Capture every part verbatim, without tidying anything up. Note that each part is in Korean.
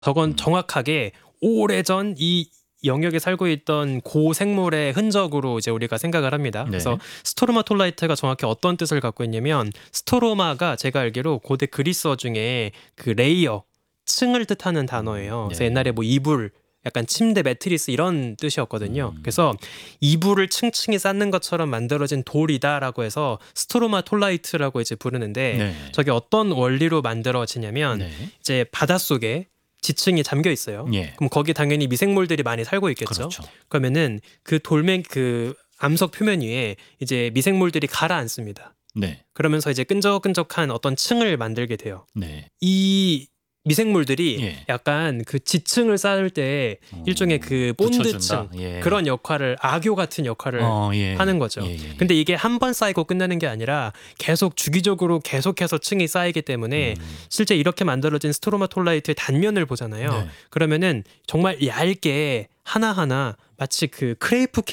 저건 음. 정확하게 오래전 이 영역에 살고 있던 고생물의 흔적으로 이제 우리가 생각을 합니다. 네. 그래서 스토르마톨라이트가 정확히 어떤 뜻을 갖고 있냐면 스토로마가 제가 알기로 고대 그리스어 중에 그 레이어, 층을 뜻하는 단어예요. 그래서 네. 옛날에 뭐 이불, 약간 침대, 매트리스 이런 뜻이었거든요. 음. 그래서 이불을 층층이 쌓는 것처럼 만들어진 돌이다라고 해서 스토르마톨라이트라고 이제 부르는데 네. 저게 어떤 원리로 만들어지냐면 네. 이제 바닷속에 지층이 잠겨 있어요. 예. 그럼 거기 당연히 미생물들이 많이 살고 있겠죠. 그렇죠. 그러면은 그 돌멩 그 암석 표면 위에 이제 미생물들이 가라앉습니다. 네. 그러면서 이제 끈적끈적한 어떤 층을 만들게 돼요. 네. 이 미생물들이 예. 약간 그 지층을 쌓을 때 어, 일종의 그 본드층 붙여준다. 예. 그런 역할을 악교 같은 역할을 어, 예. 하는 거죠. 예, 예, 예. 근데 이게 한 번 쌓이고 끝나는 게 아니라 계속 주기적으로 계속해서 층이 쌓이기 때문에 음. 실제 이렇게 만들어진 스토르마톨라이트의 단면을 보잖아요. 네. 그러면은 정말 얇게 하나하나 마치 그 크레이프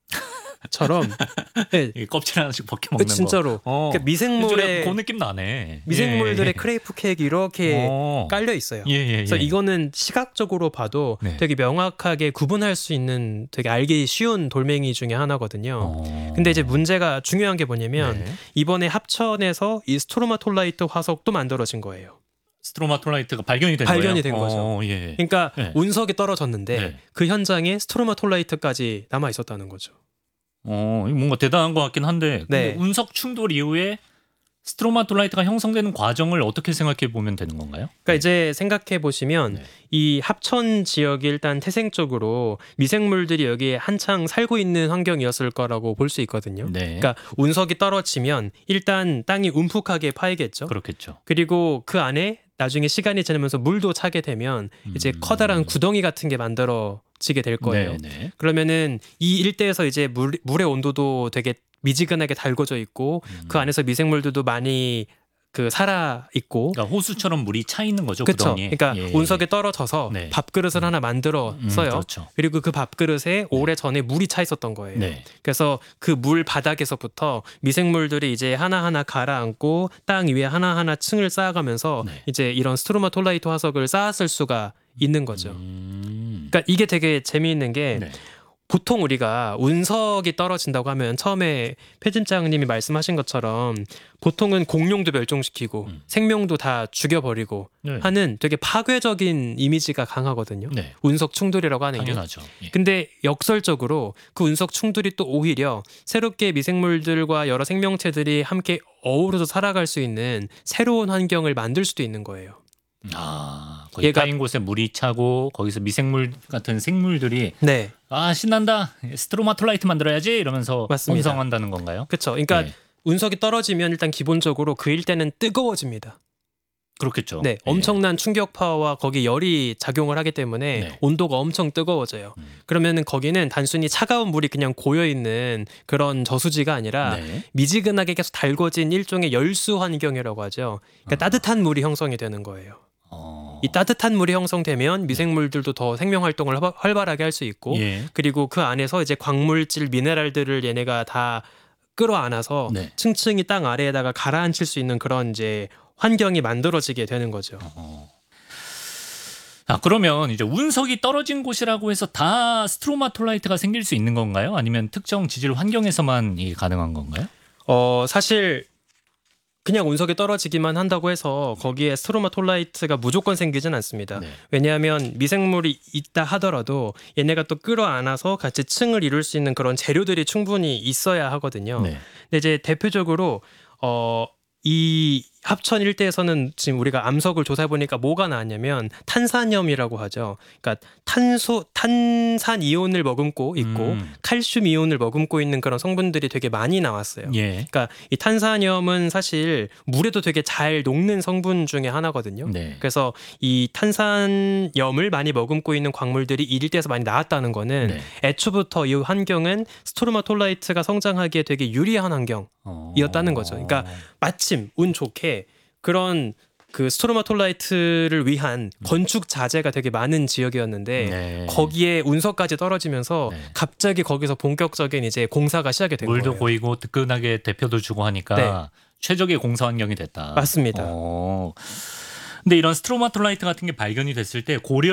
케이크처럼 네, 이 껍질 하나씩 벗겨 먹는 진짜로 거. 어. 그러니까 미생물의 그 느낌 나네. 미생물들의 예. 크레이프 케이크 이렇게 어. 깔려 있어요. 예, 예, 예. 그래서 이거는 시각적으로 봐도 네. 되게 명확하게 구분할 수 있는 되게 알기 쉬운 돌멩이 중에 하나거든요. 어. 근데 이제 문제가 중요한 게 뭐냐면 네. 이번에 합천에서 이 스토르마톨라이트 화석도 만들어진 거예요. 스트로마톨라이트가 발견이 된 발견이 거예요? 된 거죠. 어, 예. 그러니까 네. 운석이 떨어졌는데 네. 그 현장에 스토르마톨라이트까지 남아 있었다는 거죠. 어, 이거 뭔가 대단한 것 같긴 한데 네. 근데 운석 충돌 이후에 스트로마톨라이트가 형성되는 과정을 어떻게 생각해 보면 되는 건가요? 그러니까 이제 생각해 보시면 네. 이 합천 지역이 일단 태생적으로 미생물들이 여기에 한창 살고 있는 환경이었을 거라고 볼 수 있거든요. 네. 그러니까 운석이 떨어지면 일단 땅이 움푹하게 파이겠죠. 그렇겠죠. 그리고 그 안에 나중에 시간이 지나면서 물도 차게 되면 이제 음. 커다란 구덩이 같은 게 만들어지게 될 거예요. 네, 네. 그러면은 이 일대에서 이제 물, 물의 온도도 되게 미지근하게 달궈져 있고 음. 그 안에서 미생물들도 많이 그 살아 있고 그러니까 호수처럼 물이 차 있는 거죠. 그렇죠. 구덩이에. 그러니까 예. 운석에 떨어져서 네. 밥그릇을 하나 만들어서요. 음, 그렇죠. 그리고 그 밥그릇에 오래 전에 물이 차 있었던 거예요. 네. 그래서 그 물 바닥에서부터 미생물들이 이제 하나하나 가라앉고 땅 위에 하나하나 층을 쌓아가면서 네. 이제 이런 스트로마톨라이트 화석을 쌓았을 수가 있는 거죠. 음. 그러니까 이게 되게 재미있는 게 네. 보통 우리가 운석이 떨어진다고 하면 처음에 편집장님이 말씀하신 것처럼 보통은 공룡도 멸종시키고 음. 생명도 다 죽여버리고 네. 하는 되게 파괴적인 이미지가 강하거든요. 네. 운석 충돌이라고 하는 게. 당연하죠. 예. 근데 역설적으로 그 운석 충돌이 또 오히려 새롭게 미생물들과 여러 생명체들이 함께 어우러져 살아갈 수 있는 새로운 환경을 만들 수도 있는 거예요. 아, 거기 얘가- 파인 곳에 물이 차고 거기서 미생물 같은 생물들이 네, 아 신난다 스트로마톨라이트 만들어야지 이러면서 맞습니다. 형성한다는 건가요? 그렇죠. 그러니까 네. 운석이 떨어지면 일단 기본적으로 그 일대는 뜨거워집니다. 그렇겠죠. 네, 예. 엄청난 충격파와 거기 열이 작용을 하기 때문에 네. 온도가 엄청 뜨거워져요. 음. 그러면은 거기는 단순히 차가운 물이 그냥 고여 있는 그런 저수지가 아니라 네. 미지근하게 계속 달궈진 일종의 열수 환경이라고 하죠. 그러니까 아. 따뜻한 물이 형성이 되는 거예요. 어. 이 따뜻한 물이 형성되면 미생물들도 더 생명 활동을 활- 활발하게 할 수 있고 예. 그리고 그 안에서 이제 광물질, 미네랄들을 얘네가 다 끌어안아서 네. 층층이 땅 아래에다가 가라앉힐 수 있는 그런 이제 환경이 만들어지게 되는 거죠. 어. 아 그러면 이제 운석이 떨어진 곳이라고 해서 다 스트로마톨라이트가 생길 수 있는 건가요? 아니면 특정 지질 환경에서만 이 가능한 건가요? 어 사실 그냥 운석이 떨어지기만 한다고 해서 거기에 스트로마톨라이트가 무조건 생기진 않습니다. 네. 왜냐하면 미생물이 있다 하더라도 얘네가 또 끌어안아서 같이 층을 이룰 수 있는 그런 재료들이 충분히 있어야 하거든요. 네. 근데 이제 대표적으로 어, 이 합천 일대에서는 지금 우리가 암석을 조사해 보니까 뭐가 나왔냐면 탄산염이라고 하죠. 그러니까 탄소 탄산 이온을 머금고 있고 음. 칼슘 이온을 머금고 있는 그런 성분들이 되게 많이 나왔어요. 예. 그러니까 이 탄산염은 사실 물에도 되게 잘 녹는 성분 중에 하나거든요. 네. 그래서 이 탄산염을 많이 머금고 있는 광물들이 이 일대에서 많이 나왔다는 거는 네. 애초부터 이 환경은 스토르마톨라이트가 성장하기에 되게 유리한 환경이었다는 어. 거죠. 그러니까 마침 운 좋게 그런 그 스토르마톨라이트를 위한 건축 자재가 되게 많은 지역이었는데 네. 거기에 운석까지 떨어지면서 네. 갑자기 거기서 본격적인 이제 공사가 시작이 된 물도 거예요. 고이고 뜨끈하게 대표도 주고 하니까 네. 최적의 공사 환경이 됐다. 맞습니다. 어. 근데 이런 스트로마톨라이트 같은 게 발견이 됐을 때 고려